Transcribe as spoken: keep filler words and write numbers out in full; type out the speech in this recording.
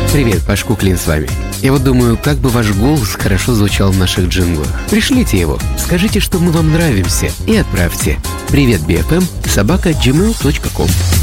Привет, Паш Куклин с вами. Я вот думаю, как бы ваш голос хорошо звучал в наших джинглах. Пришлите его, скажите, что мы вам нравимся, и отправьте. Привет, би эф эм собака джимейл точка ком.